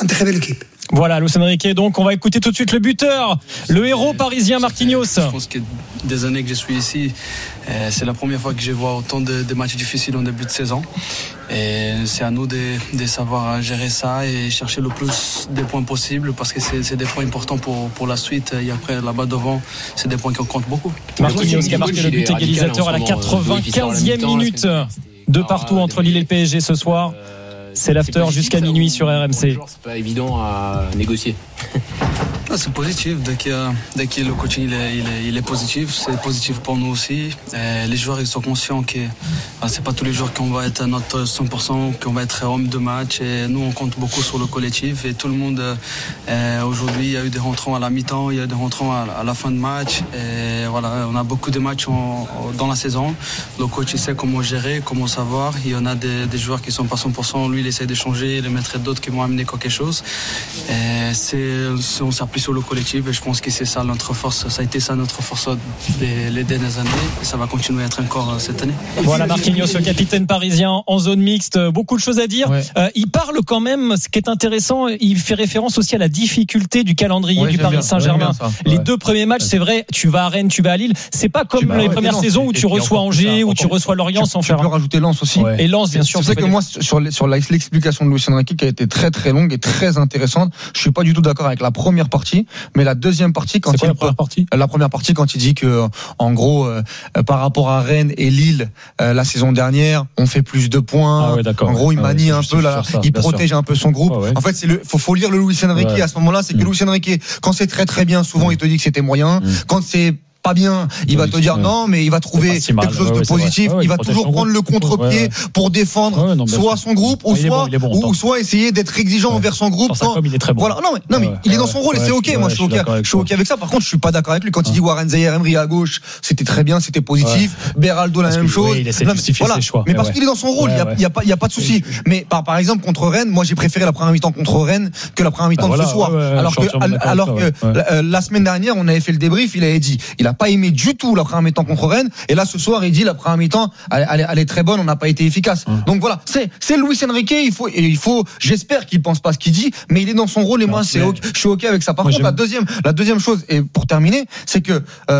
une très belle équipe. Voilà, Luis Enrique. Donc, on va écouter tout de suite le buteur, le héros parisien Marquinhos. Je pense que des années que je suis ici, c'est la première fois que je vois autant de matchs difficiles en début de saison. Et c'est à nous de savoir gérer ça et chercher le plus de points possible parce que c'est des points importants pour la suite. Et après, là-bas devant, c'est des points qui comptent beaucoup. Marquinhos qui a marqué le but égalisateur à la 95e minute. De partout entre Lille et le PSG ce soir. C'est l'after jusqu'à minuit sur RMC. C'est pas évident à négocier. C'est positif. Dès que le coaching il est positif, c'est positif pour nous aussi. Les joueurs ils sont conscients que c'est pas tous les jours qu'on va être à notre 100%, qu'on va être homme de match. Et nous on compte beaucoup sur le collectif et tout le monde. Aujourd'hui il y a eu des rentrants à la mi-temps, il y a eu des rentrants à la fin de match. Et voilà, on a beaucoup de matchs dans la saison. Le coach il sait comment gérer, comment savoir. Il y en a des joueurs qui sont pas 100%. Lui il essaie de changer, de mettre d'autres qui vont amener quelque chose. Et on s'appuie sur le collectif et je pense que c'est ça notre force. Ça a été ça notre force les dernières années et ça va continuer à être encore cette année. Voilà Marquinhos, le capitaine parisien en zone mixte. Beaucoup de choses à dire. Ouais. Il parle quand même, ce qui est intéressant, il fait référence aussi à la difficulté du calendrier du Paris Saint-Germain. Les deux premiers matchs, c'est vrai, tu vas à Rennes, tu vas à Lille. C'est pas comme les premières saisons où tu reçois Angers, où tu reçois Lorient sans faire. Tu peux rajouter Lens aussi. Ouais. Et Lens, bien sûr. C'est vrai que moi, sur l'explication de Luis Enrique qui a été très très longue et très intéressante, je suis pas du tout d'accord avec la première partie, mais la deuxième partie quand la première partie quand il dit que en gros par rapport à Rennes et Lille la saison dernière on fait plus de points. En gros il manie un peu là, il protège un peu son groupe. En fait c'est faut lire le Luis Enrique à ce moment-là, c'est que Luis Enrique quand c'est très très bien souvent il te dit que c'était moyen, quand c'est pas bien, il va te dire non, mais il va trouver quelque chose de positif. Il va toujours prendre le contre-pied pour défendre soit son groupe ou soit essayer d'être exigeant envers son groupe. Comme il est très bon. Voilà, non mais il est dans son rôle et c'est ok. Moi je suis ok avec ça. Par contre, je suis pas d'accord avec lui quand il dit Warren Zaïre-Emery à gauche, c'était très bien, c'était positif. Beraldo la même chose. Il essaie de justifier ses choix. Mais parce qu'il est dans son rôle, il y a pas de souci. Mais par exemple contre Rennes, moi j'ai préféré la première mi-temps contre Rennes que la première mi-temps de ce soir. Alors que la semaine dernière, on avait fait le débrief, il avait dit il a pas aimé du tout la première mi-temps contre Rennes et là ce soir il dit la première mi-temps elle est très bonne, on n'a pas été efficace. Donc voilà, c'est Luis Enrique, il faut j'espère qu'il pense pas ce qu'il dit, mais il est dans son rôle et moi je suis ok avec ça. Par contre la deuxième chose, et pour terminer, c'est que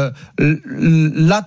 la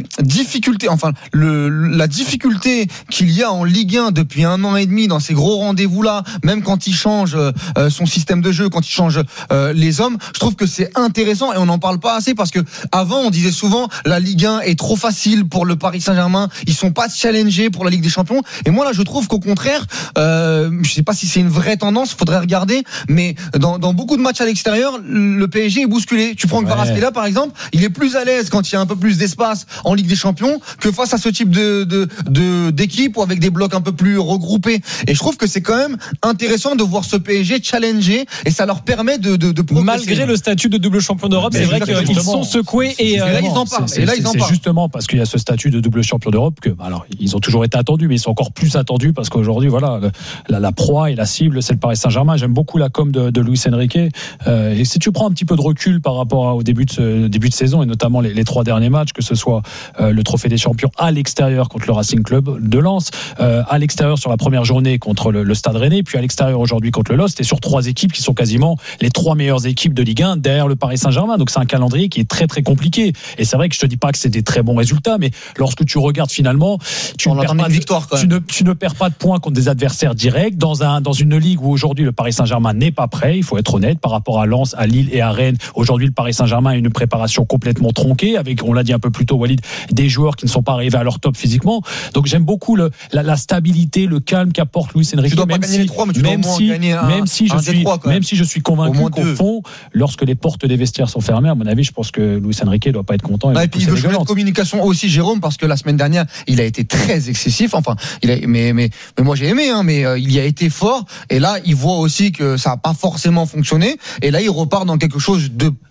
difficulté qu'il y a en Ligue 1 depuis 1 an et demi dans ces gros rendez-vous là, même quand il change son système de jeu, quand il change les hommes, je trouve que c'est intéressant et on n'en parle pas assez parce que avant on disait souvent la Ligue 1 est trop facile pour le Paris Saint-Germain, ils sont pas challengés pour la Ligue des Champions, et moi là je trouve qu'au contraire je sais pas si c'est une vraie tendance, faudrait regarder, mais dans beaucoup de matchs à l'extérieur le PSG est bousculé. Tu prends Kvaratskhelia par exemple, il est plus à l'aise quand il y a un peu plus d'espace en Ligue des Champions que face à ce type d'équipe ou avec des blocs un peu plus regroupés, et je trouve que c'est quand même intéressant de voir ce PSG challenger et ça leur permet de progresser. Malgré le statut de double champion d'Europe, c'est vrai qu'ils sont secoués et là ils en parlent. C'est justement parce qu'il y a ce statut de double champion d'Europe que, alors, ils ont toujours été attendus, mais ils sont encore plus attendus parce qu'aujourd'hui, voilà, la proie et la cible, c'est le Paris Saint-Germain. J'aime beaucoup la com de Luis Enrique. Et si tu prends un petit peu de recul par rapport au début de saison et notamment les 3 derniers matchs, que ce soit le Trophée des Champions à l'extérieur contre le Racing Club de Lens, à l'extérieur sur la première journée contre le Stade Rennais, puis à l'extérieur aujourd'hui contre le LOSC, et sur 3 équipes qui sont quasiment les 3 meilleures équipes de Ligue 1 derrière le Paris Saint-Germain. Donc c'est un calendrier qui est très très compliqué. Et c'est vrai que je te dis pas que c'est des très bons résultats, mais lorsque tu regardes finalement, tu ne perds pas de points contre des adversaires directs dans une ligue où aujourd'hui le Paris Saint-Germain n'est pas prêt. Il faut être honnête par rapport à Lens, à Lille et à Rennes. Aujourd'hui, le Paris Saint-Germain a une préparation complètement tronquée avec, on l'a dit un peu plus tôt, Walid, des joueurs qui ne sont pas arrivés à leur top physiquement. Donc j'aime beaucoup la stabilité, le calme qu'apporte Luis Enrique. Tu dois pas gagner les 3, mais tu dois au moins gagner même si je suis convaincu qu'au fond, lorsque les portes des vestiaires sont fermées, à mon avis, je pense que Luis Enrique doit pas être content. Et puis il veut changer de communication aussi, Jérôme, parce que la semaine dernière il a été très excessif. Enfin, mais moi j'ai aimé, mais il y a été fort. Et là, il voit aussi que ça n'a pas forcément fonctionné. Et là, il repart dans quelque chose de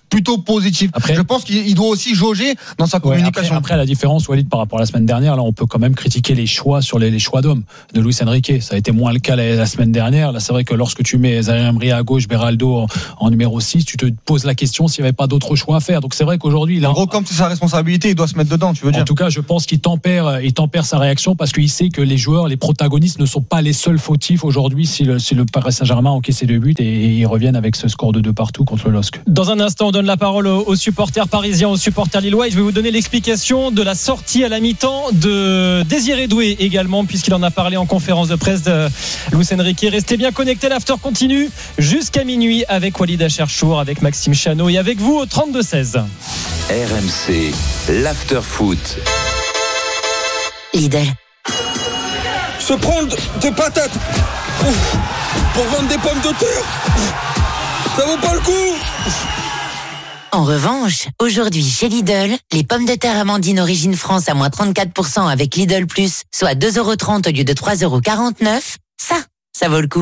plutôt positif. Après, je pense qu'il doit aussi jauger dans sa communication. Après, la différence, Walid, par rapport à la semaine dernière, là, on peut quand même critiquer les choix sur les choix d'hommes de Luis Enrique. Ça a été moins le cas la semaine dernière. Là, c'est vrai que lorsque tu mets Zaire Emery à gauche, Beraldo en numéro 6, tu te poses la question s'il n'y avait pas d'autres choix à faire. Donc c'est vrai qu'aujourd'hui, en gros, comme c'est sa responsabilité, il doit se mettre dedans, tu veux dire. En tout cas, je pense qu'il tempère sa réaction parce qu'il sait que les joueurs, les protagonistes ne sont pas les seuls fautifs aujourd'hui si le Paris Saint-Germain a encaissé 2 buts et ils reviennent avec ce score de 2-2 contre le LOSC. Dans un instant, on donne la parole aux supporters parisiens, aux supporters lillois et je vais vous donner l'explication de la sortie à la mi-temps de Désiré Doué également, puisqu'il en a parlé en conférence de presse de Luis Enrique. Restez bien connectés, l'after continue jusqu'à minuit avec Walid Acharchour, avec Maxime Chano et avec vous au 32-16. RMC, l'after foot. Lidl. Se prendre des patates pour vendre des pommes de terre, ça vaut pas le coup. En revanche, aujourd'hui chez Lidl, les pommes de terre Amandine Origine France à moins 34% avec Lidl Plus, soit 2,30€ au lieu de 3,49€, ça vaut le coup.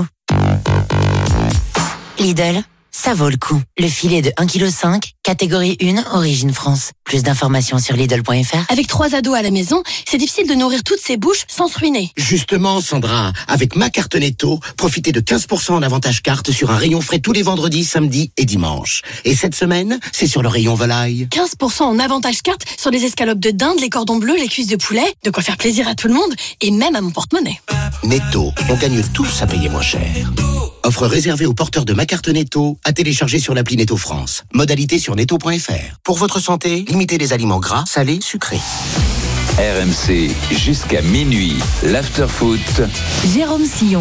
Lidl, ça vaut le coup. Le filet de 1,5 kg, catégorie 1, Origine France. Plus d'informations sur Lidl.fr. Avec 3 ados à la maison, c'est difficile de nourrir toutes ces bouches sans se ruiner. Justement, Sandra, avec ma carte Netto, profitez de 15% en avantage carte sur un rayon frais tous les vendredis, samedis et dimanches. Et cette semaine, c'est sur le rayon volaille. 15% en avantage carte sur les escalopes de dinde, les cordons bleus, les cuisses de poulet. De quoi faire plaisir à tout le monde et même à mon porte-monnaie. Netto, on gagne tous à payer moins cher. Offre réservée aux porteurs de ma carte Netto, à télécharger sur l'appli Netto France. Modalité sur netto.fr. Pour votre santé, limitez les aliments gras, salés, sucrés. RMC jusqu'à minuit, l'after foot. Jérôme Sillon.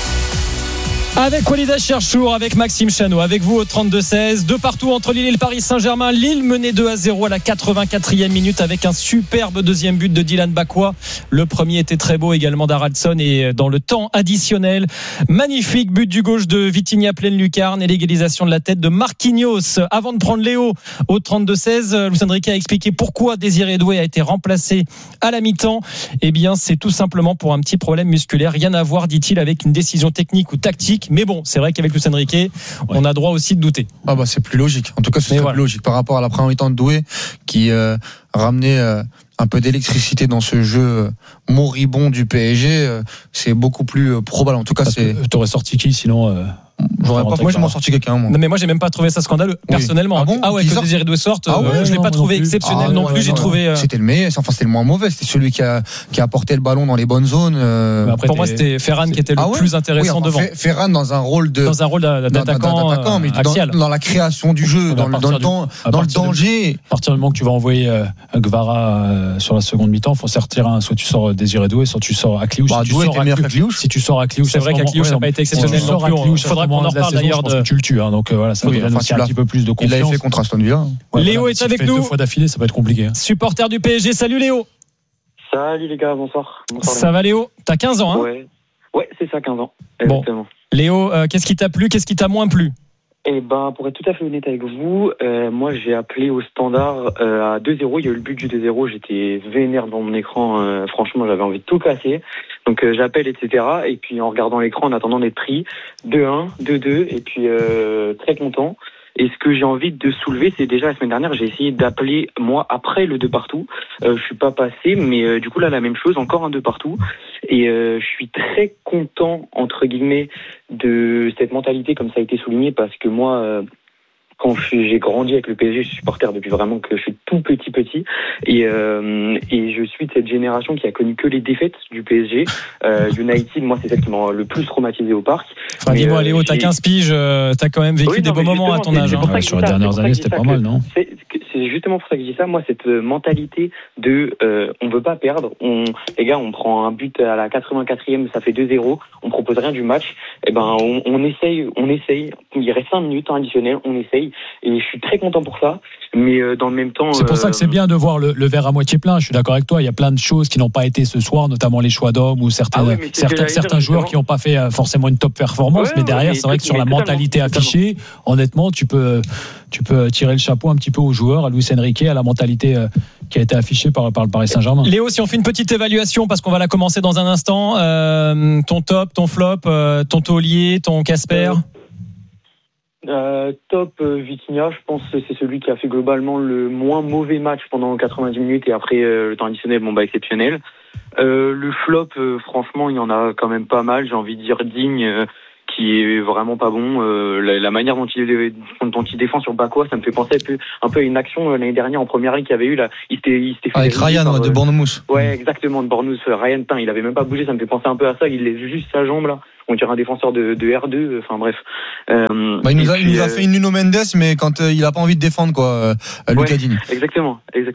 Avec Walid Acharchour, avec Maxime Chano, avec vous au 32-16, de partout entre Lille et le Paris Saint-Germain. Lille menait 2-0 à la 84e minute avec un superbe deuxième but de Dylan Bakwa. Le premier était très beau également d'Haraldsson et dans le temps additionnel, magnifique but du gauche de Vitinha pleine lucarne et l'égalisation de la tête de Marquinhos. Avant de prendre Léo au 32-16, Luis Enrique a expliqué pourquoi Désiré Doué a été remplacé à la mi-temps. Eh bien, c'est tout simplement pour un petit problème musculaire. Rien à voir, dit-il, avec une décision technique ou tactique. Mais bon, c'est vrai qu'avec Luis Enrique, on a droit aussi de douter. Ah bah c'est plus logique. En tout cas, c'est plus logique par rapport à la première mi-temps de Doué qui ramenait un peu d'électricité dans ce jeu moribond du PSG. C'est beaucoup plus probable. En tout cas, t'aurais sorti qui sinon moi, je m'en sorti quelqu'un. Non, mais moi, j'ai même pas trouvé ça scandaleux, personnellement. Ah bon, que Désiré Doué sorte, je l'ai pas trouvé exceptionnel non plus. J'ai trouvé. C'était le meilleur, c'était le moins mauvais. C'était celui qui a apporté le ballon dans les bonnes zones. Après, pour moi, c'était Ferran qui était le plus intéressant devant. Ferran dans un rôle d'attaquant mais axial. Dans la création du jeu, dans le danger. À partir du moment que tu vas envoyer Guevara sur la seconde mi-temps, il faut sortir un. Soit tu sors Désiré Doué, soit tu sors Akliouche. Si tu sors Akliouche, c'est vrai qu'Akliouche n'a pas été exceptionnel non plus. Il faudra qu'on en reparle d'ailleurs. Tu le tues, donc voilà, ça donne aussi un petit peu plus de confiance. Il l'avait fait contre Aston Villa. Léo est avec nous. 2 fois d'affilée, ça peut être compliqué. Supporter du PSG, salut Léo. Salut les gars, bonsoir. Ça va Léo? T'as 15 ans, hein? Ouais, c'est ça, 15 ans. Exactement. Bon. Léo, qu'est-ce qui t'a plu? Qu'est-ce qui t'a moins plu? Eh ben, pour être tout à fait honnête avec vous, moi j'ai appelé au standard à 2-0. Il y a eu le but du 2-0. J'étais vénère dans mon écran. Franchement, j'avais envie de tout casser. Donc j'appelle, etc. Et puis en regardant l'écran, en attendant d'être pris, 2-1, 2-2. Et puis très content. Et ce que j'ai envie de soulever, c'est déjà la semaine dernière, j'ai essayé d'appeler moi après le 2 partout. Je suis pas passé, mais du coup là la même chose, encore un 2 partout. Et je suis très content entre guillemets de cette mentalité, comme ça a été souligné, parce que moi, quand j'ai grandi avec le PSG, je suis supporter depuis vraiment que je suis tout petit. Et je suis de cette génération qui a connu que les défaites du PSG. United, moi, c'est celle qui m'a le plus traumatisé au parc. Enfin, dis-moi, Léo, t'as 15 piges, t'as quand même vécu des beaux moments à ton âge. Sur les dernières années, c'était pas mal, non? C'est justement pour ça que je dis ça. Moi, cette mentalité de on veut pas perdre. Les gars, on prend un but à la 84e, ça fait 2-0. On propose rien du match. Eh ben, on essaye. Il reste 5 minutes en additionnel. On essaye. Et je suis très content pour ça. Mais dans le même temps, c'est pour ça que c'est bien de voir le verre à moitié plein. Je suis d'accord avec toi. Il y a plein de choses qui n'ont pas été ce soir, notamment les choix d'hommes ou certains joueurs qui n'ont pas fait forcément une top performance. Mais derrière, c'est vrai que sur la mentalité affichée, honnêtement, tu peux tirer le chapeau un petit peu aux joueurs, à Luis Enrique, à la mentalité qui a été affichée par le Paris Saint-Germain. Léo, si on fait une petite évaluation, parce qu'on va la commencer dans un instant, ton top, ton flop, ton taulier, ton Casper. Top Vitinha, je pense que c'est celui qui a fait globalement le moins mauvais match pendant 90 minutes et après le temps additionnel, exceptionnel. Le flop, franchement, il y en a quand même pas mal. J'ai envie de dire Digne, qui est vraiment pas bon. La manière dont il défend sur Bakwa, ça me fait penser un peu à une action l'année dernière en première ligue qu'il y avait eu là. Il s'était fait avec Ryan de Bournemouth. Ouais, exactement, de Bournemouth. Ryan Pain, il avait même pas bougé, ça me fait penser un peu à ça. Il lève juste sa jambe là. On dirait un défenseur de R2. Enfin bref. Il nous a fait une Nuno Mendes, mais quand il a pas envie de défendre quoi, Lucas Digne. Exactement.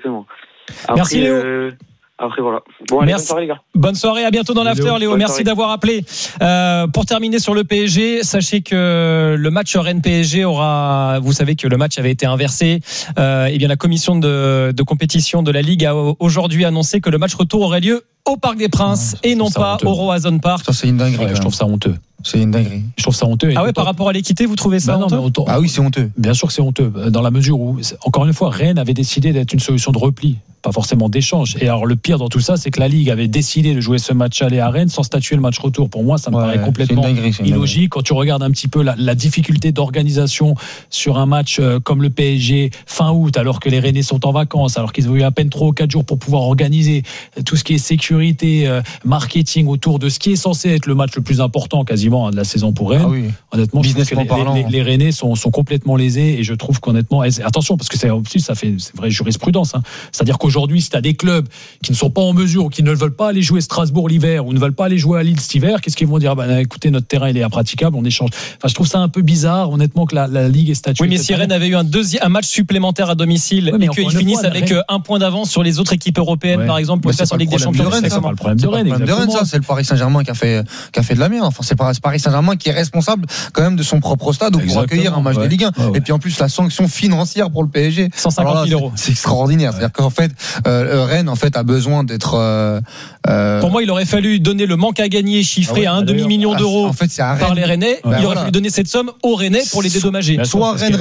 Après, merci Léo. Après voilà. Bon, allez, merci. Bonne soirée les gars. Bonne soirée, à bientôt dans l'after Léo. Merci d'avoir appelé. Pour terminer sur le PSG, sachez que le match Rennes PSG vous savez que le match avait été inversé. Et bien la commission de compétition de la Ligue a aujourd'hui annoncé que le match retour aurait lieu au Parc des Princes et non pas au Roazhon Park. Ça c'est une dinguerie. Je trouve ça honteux. C'est une dinguerie. Je trouve ça honteux. Ah ouais, par rapport à l'équité, vous trouvez ça honteux ? Ah oui, c'est honteux. Bien sûr que c'est honteux, dans la mesure où, encore une fois, Rennes avait décidé d'être une solution de repli, pas forcément d'échange. Et alors le pire dans tout ça, c'est que la Ligue avait décidé de jouer ce match aller à Rennes sans statuer le match retour. Pour moi, ça me paraît complètement illogique. Quand tu regardes un petit peu la difficulté d'organisation sur un match comme le PSG fin août, alors que les Rennais sont en vacances, alors qu'ils ont eu à peine 3 ou 4 jours pour pouvoir organiser tout ce qui est sécurité, marketing autour de ce qui est censé être le match le plus important quasiment de la saison pour Rennes. Ah oui. Honnêtement, je trouve que les Rennais sont complètement lésés et je trouve qu'honnêtement, attention, parce que c'est vraie jurisprudence, hein. C'est-à-dire qu'aujourd'hui, si tu as des clubs qui ne sont pas en mesure ou qui ne veulent pas aller jouer Strasbourg l'hiver ou ne veulent pas aller jouer à Lille cet hiver, qu'est-ce qu'ils vont dire ? Écoutez, notre terrain il est impraticable, on échange. Enfin, je trouve ça un peu bizarre, honnêtement, que la Ligue est statuée. Oui, mais si Rennes avait eu un match supplémentaire à domicile et qu'ils finissent avec un point d'avance sur les autres équipes européennes, par exemple, pour faire sur Ligue des Champions, c'est pas le problème de Rennes, ça, c'est le Paris Saint-Germain qui a fait de la merde. Enfin, c'est Paris Saint-Germain qui est responsable quand même de son propre stade pour accueillir un match de Ligue 1. Et puis en plus la sanction financière pour le PSG, 150 000 €. C'est extraordinaire. C'est-à-dire qu'en fait Rennes a besoin d'être. Pour moi, il aurait fallu donner le manque à gagner chiffré à un demi-million d'euros par les Rennais. Il aurait fallu donner cette somme aux Rennais pour les dédommager. Soit Rennes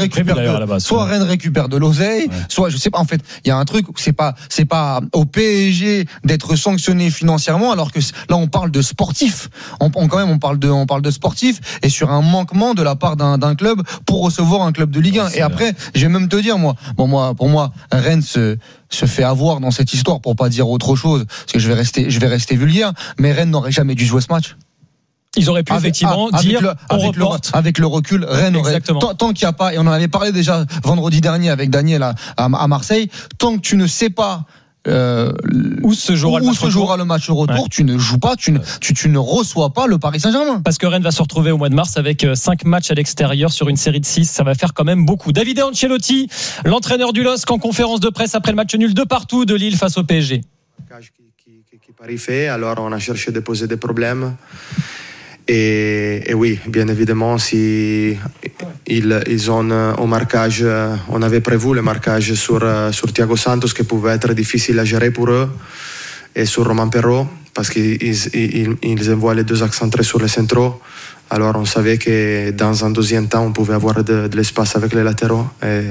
récupère de l'oseille, soit je sais pas. En fait, il y a un truc où c'est pas au PSG d'être sanctionné financièrement, alors que là on parle de sportifs. On parle de sportifs et sur un manquement de la part d'un club pour recevoir un club de Ligue 1. Et après, je vais même te dire pour moi, Rennes se fait avoir dans cette histoire, pour pas dire autre chose, parce que je vais rester vulgaire, mais Rennes n'aurait jamais dû jouer ce match. Ils auraient pu effectivement dire avec le recul, Rennes aurait tant qu'il n'y a pas, et on en avait parlé déjà vendredi dernier avec Daniel à Marseille, tant que tu ne sais pas où se jouera le match retour, tu ne joues pas, tu ne reçois pas le Paris Saint-Germain. Parce que Rennes va se retrouver au mois de mars avec 5 matchs à l'extérieur sur une série de 6, ça va faire quand même beaucoup. Davide Ancelotti, l'entraîneur du LOSC, en conférence de presse après le match nul de partout de Lille face au PSG. Qui Paris fait, alors on a cherché de poser des problèmes. Et oui, bien évidemment, si ils ont au marquage, on avait prévu le marquage sur Thiago Santos qui pouvait être difficile à gérer pour eux, et sur Romain Perraud, parce qu'ils envoient les deux axes centrés sur les centraux. Alors on savait que dans un deuxième temps, on pouvait avoir de l'espace avec les latéraux.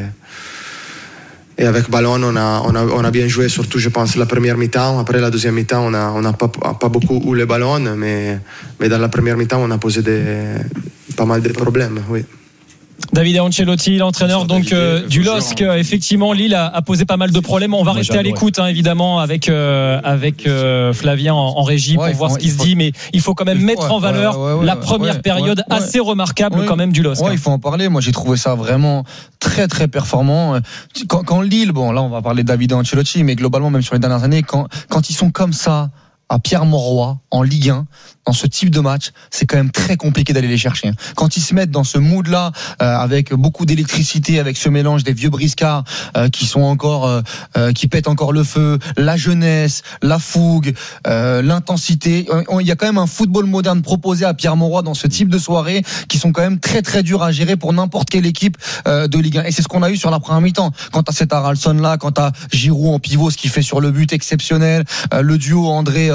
Et avec ballon, on a bien joué, surtout je pense la première mi-temps. Après la deuxième mi-temps, on n'a pas beaucoup eu le ballon, mais dans la première mi-temps, on a posé pas mal de problèmes, oui. Davide Ancelotti, l'entraîneur du LOSC. Effectivement, Lille a posé pas mal de problèmes. On va rester à l'écoute, évidemment, avec Flavien en régie pour voir ce qui se dit. Mais il faut quand même mettre en valeur la première période assez remarquable quand même du LOSC. Il faut en parler. Moi, j'ai trouvé ça vraiment très très performant. Quand Lille, là, on va parler de Davide Ancelotti, mais globalement, même sur les dernières années, quand ils sont comme ça à Pierre-Mauroy en Ligue 1, dans ce type de match, c'est quand même très compliqué d'aller les chercher. Quand ils se mettent dans ce mood-là, avec beaucoup d'électricité, avec ce mélange des vieux briscards qui sont encore, qui pètent encore le feu, la jeunesse, la fougue, l'intensité. Il y a quand même un football moderne proposé à Pierre-Mauroy dans ce type de soirée qui sont quand même très très durs à gérer pour n'importe quelle équipe de Ligue 1. Et c'est ce qu'on a eu sur la première mi-temps. Quand t'as cet Haraldsson là, quand t'as Giroud en pivot, ce qu'il fait sur le but exceptionnel, le duo André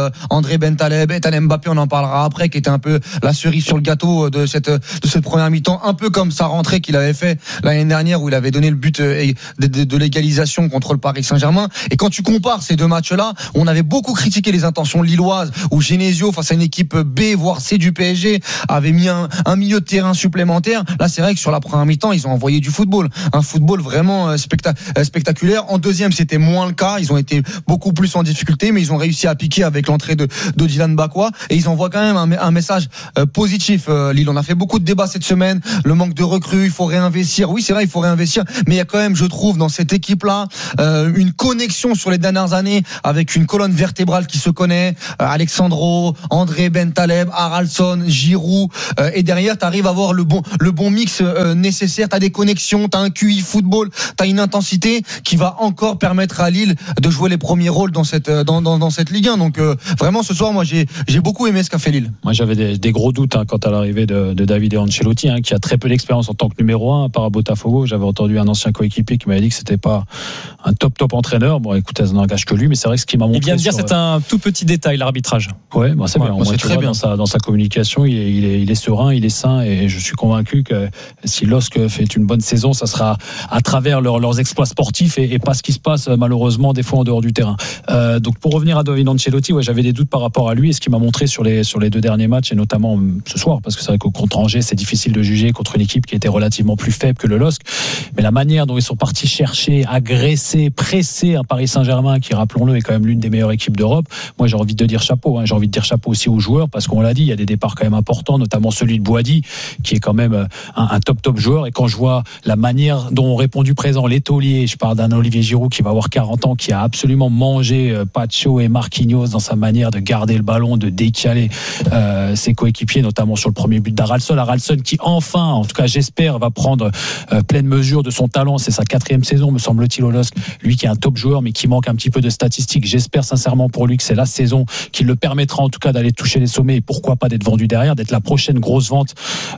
André Bentaleb, Ethan Mbappé, on en parlera après, qui était un peu la cerise sur le gâteau de cette première mi-temps, un peu comme sa rentrée qu'il avait fait l'année dernière où il avait donné le but de l'égalisation contre le Paris Saint-Germain. Et quand tu compares ces deux matchs-là, on avait beaucoup critiqué les intentions lilloises où Genesio, face à une équipe B voire C du PSG, avait mis un milieu de terrain supplémentaire. Là, c'est vrai que sur la première mi-temps, ils ont envoyé du football, un football vraiment spectaculaire. En deuxième, c'était moins le cas. Ils ont été beaucoup plus en difficulté, mais ils ont réussi à piquer avec l'entrée de Dylan Bakwa, et ils envoient quand même un message positif. Lille, on a fait beaucoup de débats cette semaine. Le manque de recrues, il faut réinvestir. Oui, c'est vrai, il faut réinvestir, mais il y a quand même, je trouve, dans cette équipe-là, une connexion sur les dernières années avec une colonne vertébrale qui se connaît. Alexandro, André Bentaleb, Haraldsson, Giroud, et derrière, t'arrives à avoir le bon mix nécessaire. T'as des connexions, t'as un QI football, t'as une intensité qui va encore permettre à Lille de jouer les premiers rôles dans cette Ligue 1. Donc vraiment, ce soir, moi, j'ai beaucoup aimé ce qu'a fait Lille. Moi, j'avais des gros doutes quant à l'arrivée de Davide Ancelotti, qui a très peu d'expérience en tant que numéro 1 par Botafogo. J'avais entendu un ancien coéquipier qui m'avait dit que c'était pas un top entraîneur. Bon, écoute, ça n'engage que lui, mais c'est vrai que ce qui m'a montré. Il vient de dire c'est un tout petit détail, l'arbitrage. Ouais, c'est bien. C'est très bien. Dans sa communication, il est serein, il est sain, et je suis convaincu que si LOSC fait une bonne saison, ça sera à travers leurs exploits sportifs et pas ce qui se passe malheureusement des fois en dehors du terrain. Donc pour revenir à Davide Ancelotti, j'avais des doutes par rapport à lui et ce qu'il m'a montré sur les deux derniers matchs, et notamment ce soir, parce que c'est vrai que contre Angers, c'est difficile de juger contre une équipe qui était relativement plus faible que le LOSC, mais la manière dont ils sont partis chercher, agresser, presser un Paris Saint-Germain qui, rappelons-le, est quand même l'une des meilleures équipes d'Europe. Moi, j'ai envie de dire chapeau. J'ai envie de dire chapeau aussi aux joueurs, parce qu'on l'a dit, il y a des départs quand même importants, notamment celui de Boadi, qui est quand même un top joueur. Et quand je vois la manière dont ont répondu présent les tauliers, je parle d'un Olivier Giroud qui va avoir 40 ans, qui a absolument mangé Pacho et Marquinhos dans sa manière de garder le ballon, de décaler ses coéquipiers, notamment sur le premier but d'Haraldsson, qui enfin, en tout cas j'espère, va prendre pleine mesure de son talent. C'est sa 4e saison, me semble-t-il, au LOSC. Lui qui est un top joueur, mais qui manque un petit peu de statistiques. J'espère sincèrement pour lui que c'est la saison qui le permettra en tout cas d'aller toucher les sommets, et pourquoi pas d'être vendu derrière, d'être la prochaine grosse vente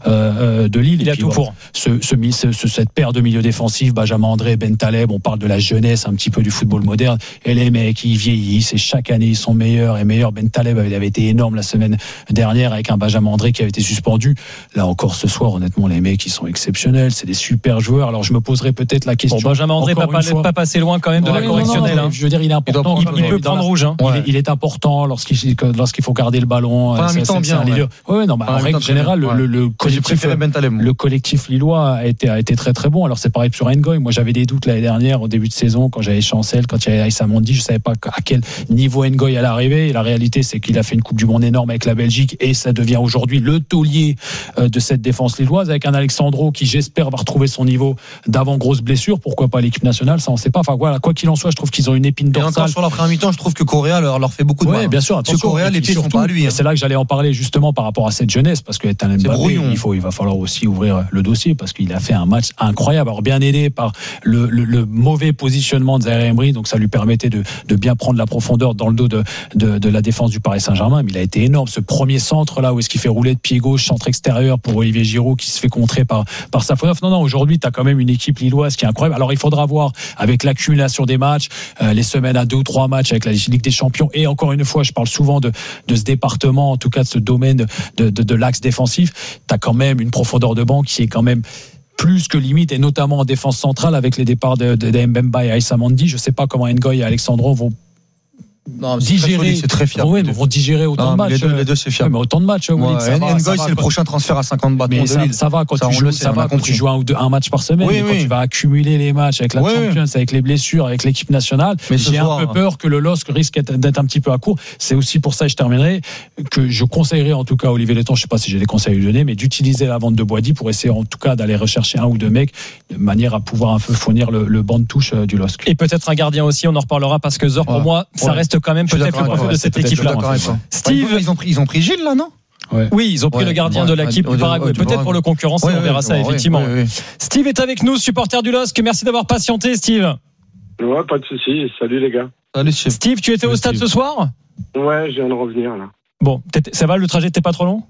de Lille. Il a tout pour cette paire de milieux défensifs, Benjamin André, Bentaleb. On parle de la jeunesse un petit peu du football moderne, et les mecs ils vieillissent et chaque année ils sont meilleurs et meilleurs. Bentaleb avait été énorme la semaine dernière avec un Benjamin André qui avait été suspendu. Là encore ce soir, honnêtement, les mecs ils sont exceptionnels, c'est des super joueurs. Alors je me poserai peut-être la question. Benjamin André pas passé loin quand même de la correctionnelle. Je veux dire, il est important. Il peut prendre rouge. Il est important lorsqu'il faut garder le ballon. C'est un leader. En règle générale, le collectif lillois a été très très bon. Alors c'est pareil sur Ngoy. Moi j'avais des doutes l'année dernière au début de saison quand j'avais Chancel, quand il y avait Aïssa Mondi, je savais pas à quel niveau Ngoy allait arriver. Et la réalité c'est qu'il a fait une Coupe du Monde énorme avec la Belgique, et ça devient aujourd'hui le taulier de cette défense lilloise, avec un Alexandro qui, j'espère, va retrouver son niveau d'avant grosse blessure. Pourquoi pas l'équipe nationale, ça on sait pas. Enfin voilà, quoi qu'il en soit, je trouve qu'ils ont une épine dorsale. Et encore sur la première mi-temps, je trouve que Correa leur fait beaucoup de mal. Bien sûr, attention. Correa, les pieds sont pas à lui. C'est là que j'allais en parler justement par rapport à cette jeunesse, parce que Mbappé, il va falloir aussi ouvrir le dossier, parce qu'il a fait un match incroyable. Alors bien aidé par le mauvais positionnement de Zaïre Emery, donc ça lui permettait de bien prendre la profondeur dans le dos de la défense du Paris Saint-Germain. Mais il a été énorme, ce premier centre là où est-ce qu'il fait rouler de pied gauche, centre extérieur pour Olivier Giroud qui se fait contrer par Safonov. Non, aujourd'hui tu as quand même une équipe lilloise qui est incroyable. Alors il faudra voir avec l'accumulation des matchs, les semaines à 2 ou 3 matchs avec la Ligue des Champions, et encore une fois je parle souvent de ce département, en tout cas de ce domaine de l'axe défensif. Tu as quand même une profondeur de banc qui est quand même plus que limite, et notamment en défense centrale avec les départs de Mbemba et Aïssa Mondi. Je ne sais pas comment Ngoy et Alexandro vont digérer, c'est très fiable. Vont digérer autant de matchs. Les deux c'est fiable. Mais autant de matchs. Ngoy, c'est le prochain transfert à 50 bâtons de Lille. Ça va quand tu joues un match par semaine. Quand tu vas accumuler les matchs avec la Champions, avec les blessures, avec l'équipe nationale, j'ai un peu peur que le LOSC risque d'être un petit peu à court. C'est aussi pour ça, et je terminerai, que je conseillerais en tout cas à Olivier Letton, je ne sais pas si j'ai des conseils à lui donner, mais d'utiliser la vente de Boadi pour essayer en tout cas d'aller rechercher un ou deux mecs de manière à pouvoir un peu fournir le banc de touche du LOSC. Et peut-être un gardien aussi, on en reparlera, parce que Zor, pour moi, ça reste quand même peut-être le profil de cette équipe-là. Steve, ils ont pris Gilles là, non? Oui, ils ont pris le gardien de l'équipe du Paraguay. Peut-être pour le concurrencer, on verra ça effectivement. Steve est avec nous, supporter du LOSC. Merci d'avoir patienté, Steve. Ouais, pas de souci. Salut les gars. Salut Steve, tu étais au stade ce soir? Ouais, je viens de revenir là. Bon, ça va, le trajet n'était pas trop long?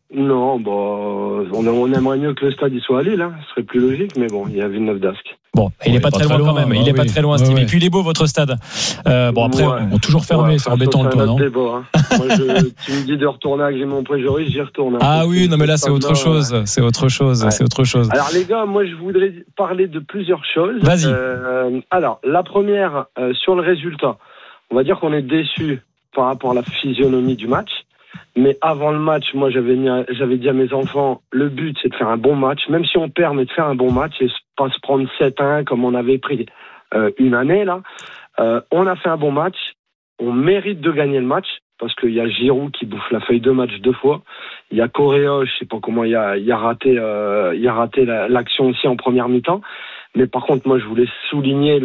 Non, on aimerait mieux que le stade y soit à Lille, hein. Ce serait plus logique, mais bon, il y a Villeneuve d'Ascq. Bon, il n'est pas très loin quand même. Il n'est pas très loin, Steve. Et puis il est beau votre stade. Après, on toujours fermé, c'est embêtant le toit, non? Débat, hein. Moi, tu me dis de retourner à Grémont-Pré-Jory, j'y retourne. Ah oui, non mais là c'est autre chose. C'est autre chose. Alors les gars, moi je voudrais parler de plusieurs choses. Vas-y. Alors la première sur le résultat, on va dire qu'on est déçu par rapport à la physionomie du match. Mais avant le match, moi j'avais dit à mes enfants, le but c'est de faire un bon match, même si on perd, mais de faire un bon match et pas se prendre 7-1 comme on avait pris une année là. On a fait un bon match, on mérite de gagner le match parce qu'il y a Giroud qui bouffe la feuille de match 2 fois, il y a Correa, je sais pas comment il a raté l'action aussi en première mi-temps. Mais par contre, moi je voulais souligner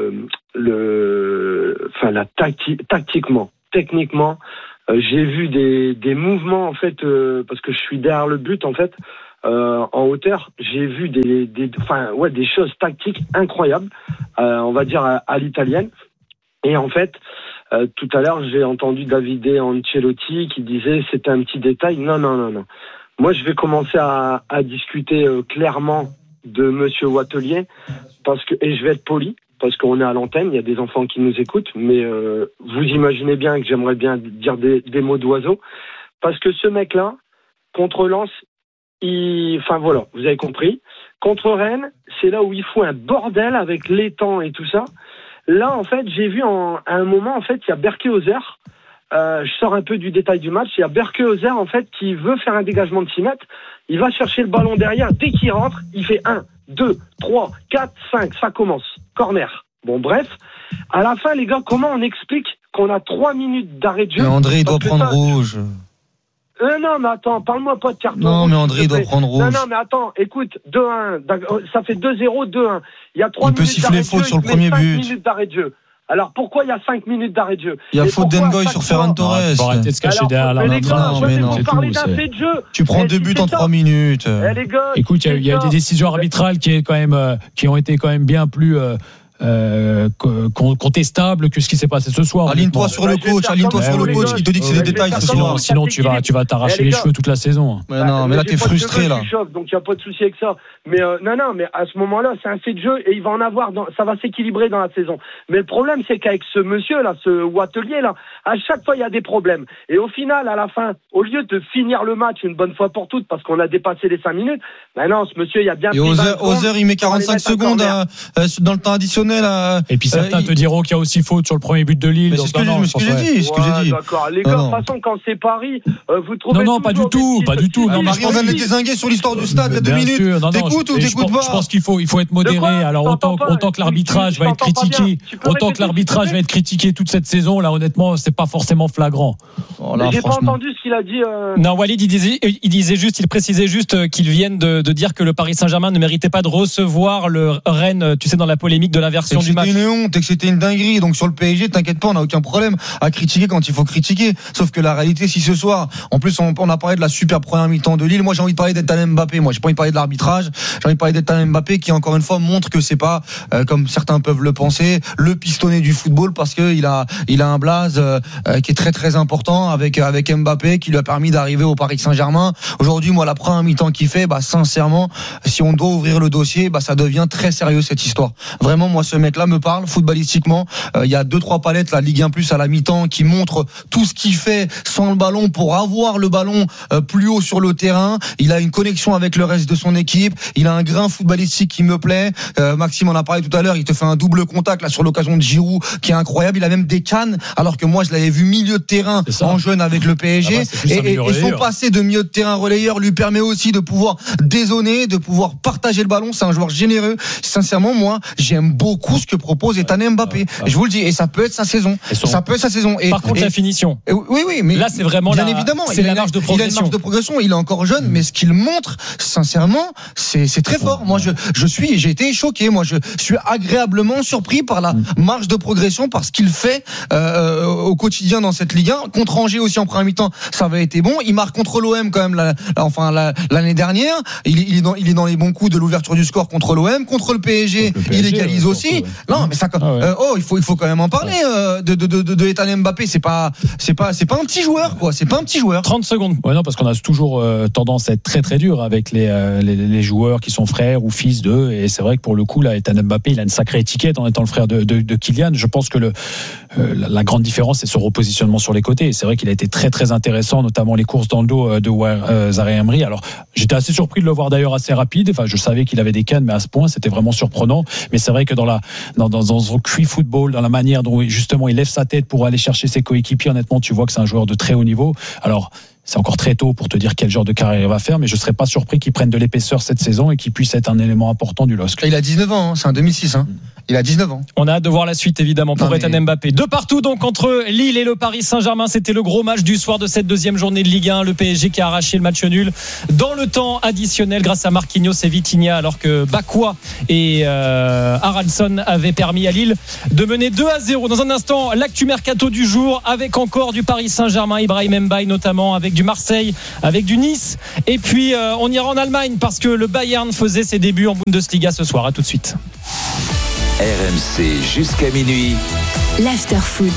techniquement. J'ai vu des mouvements en fait parce que je suis derrière le but en fait en hauteur. J'ai vu des choses tactiques incroyables, on va dire à l'italienne. Et en fait, tout à l'heure j'ai entendu Davide Ancelotti qui disait c'était un petit détail. Non. Moi je vais commencer à discuter clairement de Monsieur Wattelier et je vais être poli. Parce qu'on est à l'antenne, il y a des enfants qui nous écoutent, mais vous imaginez bien que j'aimerais bien dire des mots d'oiseau, parce que ce mec-là, contre Lens, vous avez compris. Contre Rennes, c'est là où il fout un bordel avec l'étang et tout ça. Là, en fait, j'ai vu à un moment, en fait, il y a Berke-Ozer. Je sors un peu du détail du match. Il y a Berke-Ozer, en fait, qui veut faire un dégagement de 6 mètres. Il va chercher le ballon derrière. Dès qu'il rentre, il fait 1, 2, 3, 4, 5. Ça commence. Corner. Bon, bref. À la fin, les gars, comment on explique qu'on a 3 minutes d'arrêt de jeu? Mais André, il doit prendre rouge. Non, mais attends, parle-moi pas de carton. Non, mais André, il doit prendre rouge. Non, mais attends, écoute, 2-1. Ça fait 2-0, 2-1. Il y a 3 minutes d'arrêt de jeu. Il peut siffler faute sur le premier but. 5 minutes d'arrêt de jeu. Alors pourquoi il y a 5 minutes d'arrêt de jeu? Il y a faute d'Engoy sur Ferran Torres. Faut arrêter de se cacher derrière l'arbitre. Vous parlez d'un fait de jeu. Tu prends 2 buts en 3 minutes. Écoute, il y a des décisions arbitrales qui ont été quand même bien plus contestable que ce qui s'est passé ce soir. Aligne-toi sur le coach, il te dit que c'est des détails. Sinon tu vas t'arracher les cheveux toute la saison. Mais non, mais là t'es frustré là. Donc il n'y a pas de souci avec ça. Mais non, mais à ce moment-là, c'est un fait de jeu et il va en avoir. Ça va s'équilibrer dans la saison. Mais le problème, c'est qu'avec ce monsieur là, ce Wattelier là, à chaque fois il y a des problèmes. Et au final, à la fin, au lieu de finir le match une bonne fois pour toutes, parce qu'on a dépassé les 5 minutes, non, ce monsieur, il a bien. Et Ozer, il met 45 secondes dans le temps additionnel. Et puis certains te diront qu'il y a aussi faute sur le premier but de Lille. C'est ce que j'ai dit. D'accord. Les gars, de toute façon, quand c'est Paris, vous trouvez. Non, pas du tout. Marie, on vient de dézinguer sur l'histoire du stade il y a 2 minutes. T'écoutes ou t'écoutes pas? Je pense qu'il faut être modéré. Alors autant que l'arbitrage va être critiqué, toute cette saison, là honnêtement, c'est pas forcément flagrant. J'ai pas entendu ce qu'il a dit. Non, Walid, il précisait juste qu'ils viennent de dire que le Paris Saint-Germain ne méritait pas de recevoir le Rennes, tu sais, dans la polémique de l'inversion du match. C'était une honte et que c'était une dinguerie. Donc sur le PSG, t'inquiète pas, on n'a aucun problème à critiquer quand il faut critiquer. Sauf que la réalité, si ce soir, en plus on a parlé de la super première mi-temps de Lille, moi j'ai envie de parler d'Ethan Mbappé. Moi j'ai pas envie de parler de l'arbitrage, j'ai envie de parler d'Ethan Mbappé qui encore une fois montre que c'est pas comme certains peuvent le penser, le pistonné du football, parce que il a un blaze qui est très très important avec Mbappé, qui lui a permis d'arriver au Paris Saint-Germain. Aujourd'hui, moi la première mi-temps qu'il fait, sincèrement, si on doit ouvrir le dossier, ça devient très sérieux cette histoire. Vraiment, moi ce mec-là me parle footballistiquement. Il y a 2-3 palettes, la Ligue 1 plus à la mi-temps, qui montrent tout ce qu'il fait sans le ballon pour avoir le ballon plus haut sur le terrain. Il a une connexion avec le reste de son équipe. Il a un grain footballistique qui me plaît. Maxime en a parlé tout à l'heure. Il te fait un double contact là sur l'occasion de Giroud qui est incroyable. Il a même des cannes, alors que moi je l'avais vu milieu de terrain en jeune avec le PSG. Et son passé de milieu de terrain relayeur lui permet aussi de pouvoir dézonner, de pouvoir partager le ballon. C'est un joueur généreux. Sincèrement, moi j'aime beaucoup ce que propose Ethan Mbappé. Je vous le dis, et ça peut être sa saison. Par contre, la finition. Oui, mais là, c'est vraiment bien évidemment, c'est la marge de progression. Il a une marge de progression. Il est encore jeune, mais ce qu'il montre, sincèrement, c'est très fort. Moi, j'ai été choqué. Moi, je suis agréablement surpris par la marge de progression, par ce qu'il fait au quotidien dans cette Ligue 1. Contre Angers aussi en première mi-temps, ça avait été bon. Il marque contre l'OM quand même l'année dernière. Il est dans les bons coups de l'ouverture du score contre l'OM. Contre le PSG, il égalise aussi. aussi. Non, mais ça, il faut quand même en parler de Ethan Mbappé. C'est pas un petit joueur, quoi. C'est pas un petit joueur. 30 secondes. Ouais, non, parce qu'on a toujours tendance à être très très dur avec les joueurs qui sont frères ou fils d'eux. Et c'est vrai que pour le coup, là, Ethan Mbappé, il a une sacrée étiquette en étant le frère de Kylian. Je pense que la grande différence, c'est son repositionnement sur les côtés. Et c'est vrai qu'il a été très très intéressant, notamment les courses dans le dos de Zaïre Emery. Alors, j'étais assez surpris de le voir d'ailleurs assez rapide. Enfin, je savais qu'il avait des cannes, mais à ce point, c'était vraiment surprenant. Mais c'est vrai que dans son QI football, dans la manière dont justement il lève sa tête pour aller chercher ses coéquipiers, honnêtement, tu vois que c'est un joueur de très haut niveau. Alors, c'est encore très tôt pour te dire quel genre de carrière il va faire, mais je ne serais pas surpris qu'il prenne de l'épaisseur cette saison et qu'il puisse être un élément important du LOSC. Il a 19 ans, c'est un 2006. Il a 19 ans. On a hâte de voir la suite, évidemment, pour Ethan Mbappé. De partout, donc, entre Lille et le Paris Saint-Germain. C'était le gros match du soir de cette deuxième journée de Ligue 1. Le PSG qui a arraché le match nul dans le temps additionnel grâce à Marquinhos et Vitinha, alors que Bakwa et Haraldsson avaient permis à Lille de mener 2-0. Dans un instant, l'actu mercato du jour, avec encore du Paris Saint-Germain, Ibrahim Mbaye notamment, avec du Marseille, avec du Nice. Et puis, on ira en Allemagne parce que le Bayern faisait ses débuts en Bundesliga ce soir. À tout de suite. RMC jusqu'à minuit. L'Afterfoot.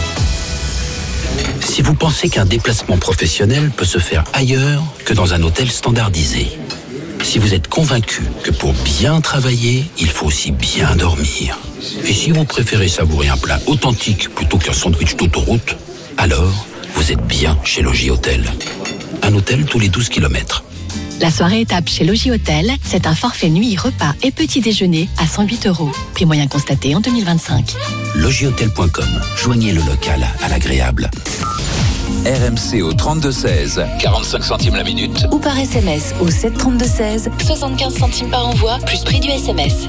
Si vous pensez qu'un déplacement professionnel peut se faire ailleurs que dans un hôtel standardisé, si vous êtes convaincu que pour bien travailler, il faut aussi bien dormir, et si vous préférez savourer un plat authentique plutôt qu'un sandwich d'autoroute, alors vous êtes bien chez Logis Hôtel. Un hôtel tous les 12 km. La soirée étape chez Logis Hôtel, c'est un forfait nuit, repas et petit déjeuner à 108 €. Prix moyen constaté en 2025. Logishôtel.com. Joignez le local à l'agréable. RMC au 32-16, 45 centimes la minute. Ou par SMS au 732-16, 75 centimes par envoi, plus prix du SMS.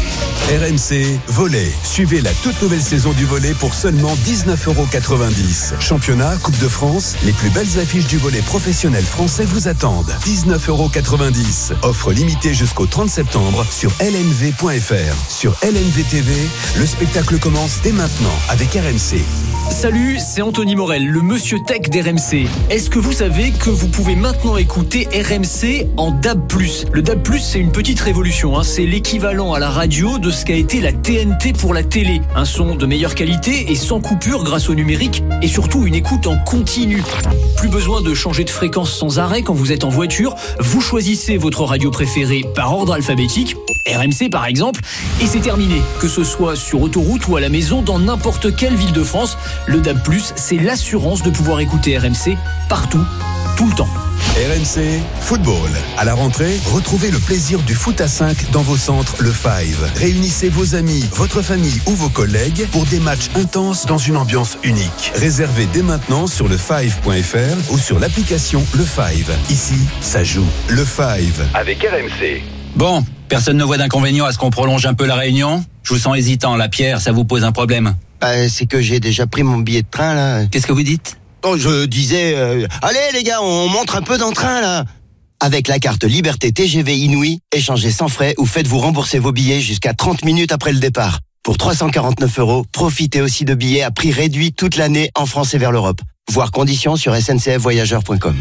RMC Volley. Suivez la toute nouvelle saison du volley pour seulement 19,90 €. Championnat, Coupe de France, les plus belles affiches du volley professionnel français vous attendent. 19,90 €. Offre limitée jusqu'au 30 septembre sur lnv.fr. Sur LNV TV, le spectacle commence dès maintenant avec RMC. Salut, c'est Anthony Morel, le monsieur tech d'RMC. Est-ce que vous savez que vous pouvez maintenant écouter RMC en DAB+. Le DAB+, c'est une petite révolution, c'est l'équivalent à la radio de ce qu'a été la TNT pour la télé. Un son de meilleure qualité et sans coupure grâce au numérique et surtout une écoute en continu. Plus besoin de changer de fréquence sans arrêt quand vous êtes en voiture. Vous choisissez votre radio préférée par ordre alphabétique, RMC par exemple, et c'est terminé. Que ce soit sur autoroute ou à la maison, dans n'importe quelle ville de France, le DAB+, c'est l'assurance de pouvoir écouter RMC partout, tout le temps. RMC Football. À la rentrée, retrouvez le plaisir du foot à 5 dans vos centres Le Five. Réunissez vos amis, votre famille ou vos collègues pour des matchs intenses dans une ambiance unique. Réservez dès maintenant sur lefive.fr ou sur l'application Le Five. Ici, ça joue. Le Five. Avec RMC. Bon, personne ne voit d'inconvénient à ce qu'on prolonge un peu la réunion ? Je vous sens hésitant, la Pierre, ça vous pose un problème ? C'est que j'ai déjà pris mon billet de train, là. Qu'est-ce que vous dites ? Oh, je disais, allez les gars, on montre un peu dans le train, là. Avec la carte Liberté TGV Inouï, échangez sans frais ou faites-vous rembourser vos billets jusqu'à 30 minutes après le départ. Pour 349 €, profitez aussi de billets à prix réduit toute l'année en France et vers l'Europe. Voir conditions sur sncfvoyageurs.com.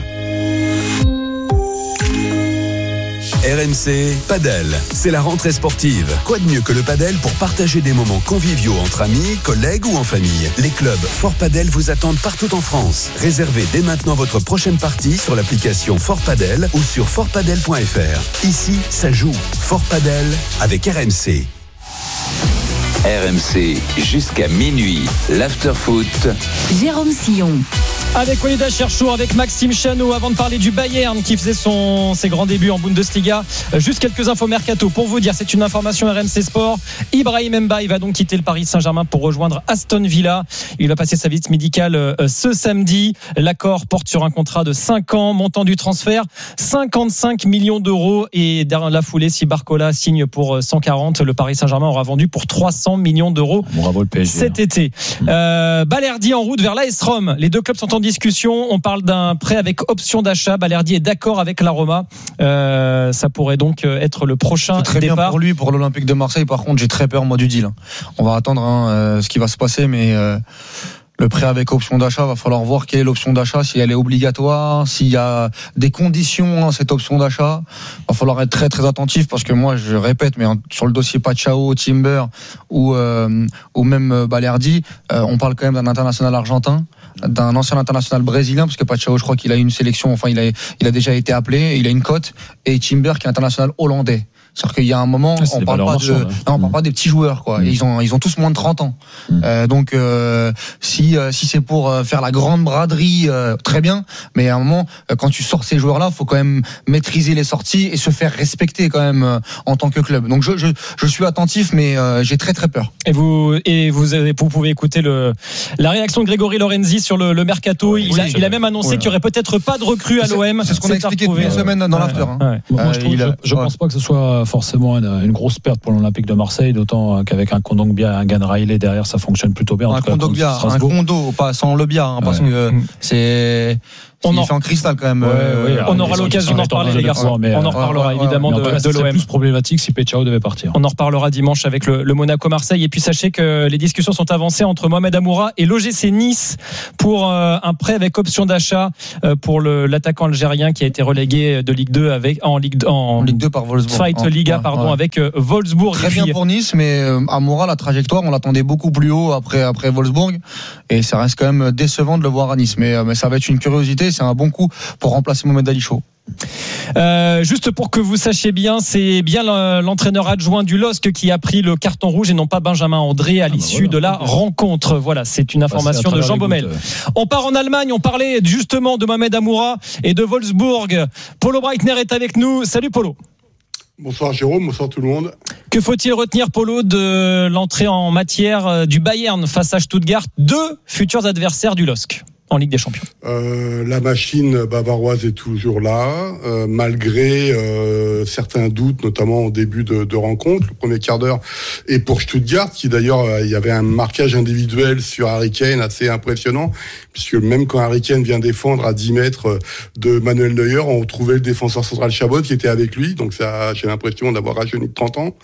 RMC Padel, c'est la rentrée sportive. Quoi de mieux que le padel pour partager des moments conviviaux entre amis, collègues ou en famille. Les clubs Fort Padel vous attendent partout en France. Réservez dès maintenant votre prochaine partie sur l'application Fort Padel ou sur fortpadel.fr. Ici, ça joue. Fort Padel avec RMC. RMC jusqu'à minuit, l'Afterfoot. Jérôme Sillon. Avec Walid Cherchour, avec Maxime Chanot, avant de parler du Bayern qui faisait ses grands débuts en Bundesliga. Juste quelques infos mercato pour vous dire, c'est une information RMC Sport. Ibrahim Mbaye va donc quitter le Paris Saint-Germain pour rejoindre Aston Villa. Il va passer sa visite médicale ce samedi. L'accord porte sur un contrat de 5 ans, montant du transfert 55 millions €. Et dans la foulée, si Barcola signe pour 140, le Paris Saint-Germain aura vendu pour 300 millions €. Bravo le PSG. Cet été. Balerdi en route vers l'AS Rome. Les deux clubs sont en discussion. On parle d'un prêt avec option d'achat. Balerdi est d'accord avec la Roma. Ça pourrait donc être le prochain c'est très départ. Bien pour lui, pour l'Olympique de Marseille. Par contre, j'ai très peur moi du deal. On va attendre ce qui va se passer, mais Le prêt avec option d'achat, va falloir voir quelle est l'option d'achat, si elle est obligatoire, s'il y a des conditions à cette option d'achat. Va falloir être très très attentif parce que moi, je répète, mais sur le dossier Pachao, Timber ou même Balerdi, on parle quand même d'un international argentin, d'un ancien international brésilien, parce que Pachao, je crois qu'il a une sélection, enfin il a déjà été appelé, il a une cote, et Timber qui est international hollandais. C'est-à-dire qu'il y a un moment, on parle pas des petits joueurs, quoi. Et ils ont tous moins de 30 ans. Donc, si c'est pour faire la grande braderie, très bien. Mais à un moment, quand tu sors ces joueurs-là, faut quand même maîtriser les sorties et se faire respecter quand même en tant que club. Donc, je suis attentif, mais j'ai très très peur. Et vous pouvez écouter la réaction de Grégory Lorenzi sur le mercato. Il a même annoncé qu'il y aurait peut-être pas de recrue à l'OM. C'est ce qu'on a expliqué depuis une semaine dans l'after. Je pense pas que ce soit forcément une grosse perte pour l'Olympique de Marseille, d'autant qu'avec un Kondogbia et un Gana Riley derrière, ça fonctionne plutôt bien. Un Kondogbia, un Kondo, pas sans le Bia, parce que c'est... Il fait en cristal quand même. On aura l'occasion d'en reparler, les garçons. On en reparlera évidemment de l'OM. C'est plus problématique si Pechao devait partir. On en reparlera dimanche avec le Monaco-Marseille. Et puis sachez que les discussions sont avancées entre Mohamed Amoura et l'OGC Nice pour un prêt avec option d'achat pour l'attaquant algérien qui a été relégué de Ligue 2 en Ligue 2 par Wolfsburg. Fight Liga, avec Wolfsburg. Très bien pour Nice, mais Amoura, la trajectoire, on l'attendait beaucoup plus haut après Wolfsburg. Et ça reste quand même décevant de le voir à Nice. Mais ça va être une curiosité. C'est un bon coup pour remplacer Mohamed Ali Chaud. Juste pour que vous sachiez bien, c'est bien l'entraîneur adjoint du LOSC qui a pris le carton rouge et non pas Benjamin André à l'issue de la rencontre. Voilà, c'est une information de Jean Baumel. On part en Allemagne, on parlait justement de Mohamed Amoura et de Wolfsburg. Polo Breitner est avec nous. Salut Polo. Bonsoir Jérôme, bonsoir tout le monde. Que faut-il retenir, Polo, de l'entrée en matière du Bayern face à Stuttgart, deux futurs adversaires du LOSC en Ligue des Champions? La machine bavaroise est toujours là, malgré certains doutes, notamment au début de rencontre. Le premier quart d'heure est pour Stuttgart, qui d'ailleurs, il y avait un marquage individuel sur Harry Kane assez impressionnant, puisque même quand Harry Kane vient défendre à 10 mètres de Manuel Neuer, on trouvait le défenseur central Chabot qui était avec lui, donc ça, j'ai l'impression d'avoir rajeuni de 30 ans.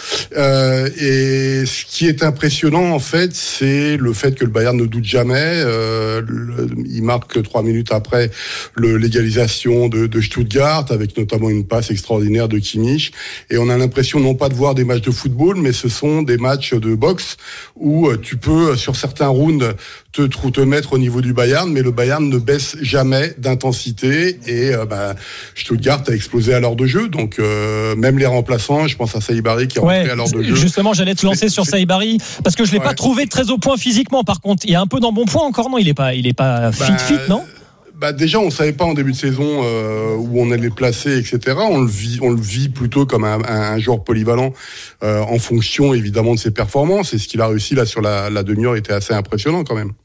Et ce qui est impressionnant, en fait, c'est le fait que le Bayern ne doute jamais. Il marque 3 minutes après l'égalisation de Stuttgart, avec notamment une passe extraordinaire de Kimmich. Et on a l'impression non pas de voir des matchs de football, mais ce sont des matchs de boxe où tu peux, sur certains rounds, te mettre au niveau du Bayern, mais le Bayern ne baisse jamais d'intensité. Et Stuttgart a explosé à l'heure de jeu. Donc même les remplaçants, je pense à Saïbari qui est rentré à l'heure de jeu. Justement, j'allais te lancer sur Saïbari, parce que je l'ai pas trouvé très au point physiquement. Par contre, il y a un peu d'embonpoint encore, non? Il est pas fit, non? Déjà, on savait pas en début de saison où on allait placer, etc. On le vit plutôt comme un joueur polyvalent en fonction évidemment de ses performances. Et ce qu'il a réussi là sur la demi-heure était assez impressionnant quand même.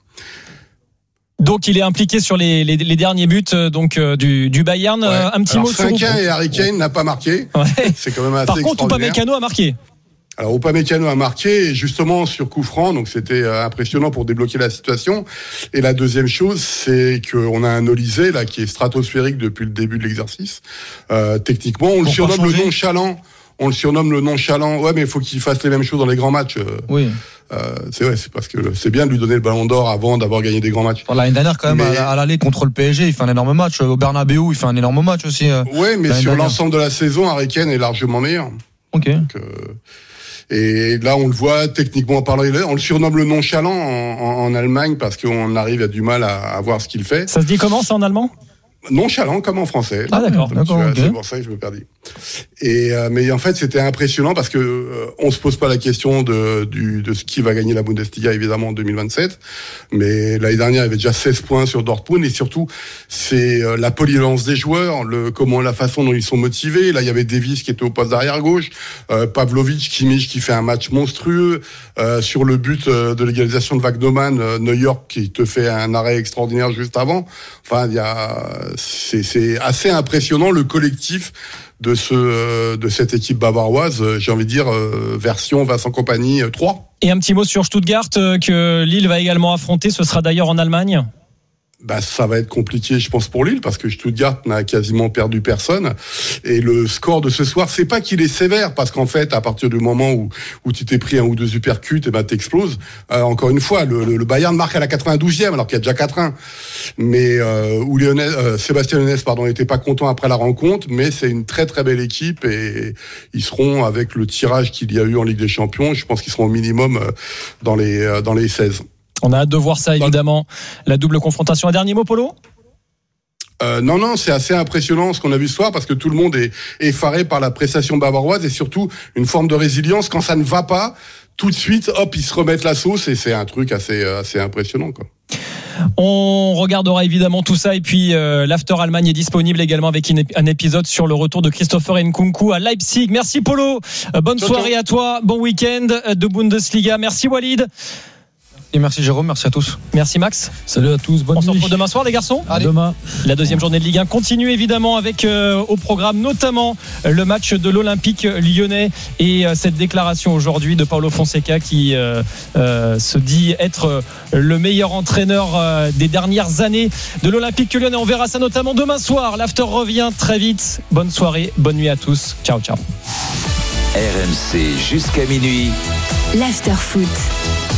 Donc il est impliqué sur les derniers buts du Bayern. Un petit mot sur 5-1 et Harry Kane n'a pas marqué. C'est quand même assez extraordinaire. Par contre, Upamecano a marqué. Alors Upamecano a marqué justement sur coup franc, donc c'était impressionnant pour débloquer la situation. Et la deuxième chose, c'est qu'on a un Olysée là qui est stratosphérique depuis le début de l'exercice. Techniquement, on le surnomme le nonchalant. Ouais, mais il faut qu'il fasse les mêmes choses dans les grands matchs. Oui. C'est parce que c'est bien de lui donner le ballon d'or avant d'avoir gagné des grands matchs. L'année dernière, quand même, à l'aller contre le PSG, il fait un énorme match. Au Bernabeu, il fait un énorme match aussi. Oui, mais sur l'ensemble de la saison, Harry Kane est largement meilleur. Ok. Donc, et là, on le voit techniquement parlant, on le surnomme le nonchalant en Allemagne parce qu'on arrive à du mal à voir ce qu'il fait. Ça se dit comment ça en allemand? Nonchalant comme en français. Ah d'accord. C'est pour ça que je me perdis. Et mais en fait c'était impressionnant parce que on se pose pas la question de ce qui va gagner la Bundesliga évidemment en 2027, mais l'année dernière il y avait déjà 16 points sur Dortmund et surtout c'est la polyvalence des joueurs, la façon dont ils sont motivés. Là il y avait Davis qui était au poste d'arrière gauche, Pavlovic, Kimmich qui fait un match monstrueux sur le but de l'égalisation de Wagnerman, Neuer qui te fait un arrêt extraordinaire juste avant. Enfin c'est assez impressionnant le collectif de cette équipe bavaroise, j'ai envie de dire version Vincent Kompany 3. Et un petit mot sur Stuttgart que Lille va également affronter, ce sera d'ailleurs en Allemagne. ça va être compliqué, je pense, pour Lille, parce que Stuttgart n'a quasiment perdu personne. Et le score de ce soir, c'est pas qu'il est sévère, parce qu'en fait, à partir du moment où tu t'es pris un ou deux uppercuts, et t'exploses. Encore une fois, le Bayern marque à la 92e, alors qu'il y a déjà 4-1. Mais où Sébastien Lyonès, n'était pas content après la rencontre, mais c'est une très très belle équipe, et ils seront, avec le tirage qu'il y a eu en Ligue des Champions, je pense qu'ils seront au minimum dans les 16. On a hâte de voir ça, évidemment. La double confrontation. Un dernier mot, Polo ? Non, c'est assez impressionnant ce qu'on a vu ce soir, parce que tout le monde est effaré par la prestation bavaroise, et surtout une forme de résilience. Quand ça ne va pas, tout de suite, hop, ils se remettent la sauce, et c'est un truc assez impressionnant, quoi. On regardera évidemment tout ça, et puis l'After Allemagne est disponible également avec un épisode sur le retour de Christopher Nkunku à Leipzig. Merci Polo, bonne soirée à toi, bon week-end de Bundesliga. Merci Walid. Et merci Jérôme, merci à tous. Merci Max. Salut à tous, bonne nuit. On se retrouve demain soir les garçons. Allez. Demain. La deuxième journée de Ligue 1 continue évidemment avec au programme notamment le match de l'Olympique lyonnais et cette déclaration aujourd'hui de Paulo Fonseca qui se dit être le meilleur entraîneur des dernières années de l'Olympique lyonnais. On verra ça notamment demain soir. L'After revient très vite. Bonne soirée, bonne nuit à tous. Ciao. RMC jusqu'à minuit. L'After Foot.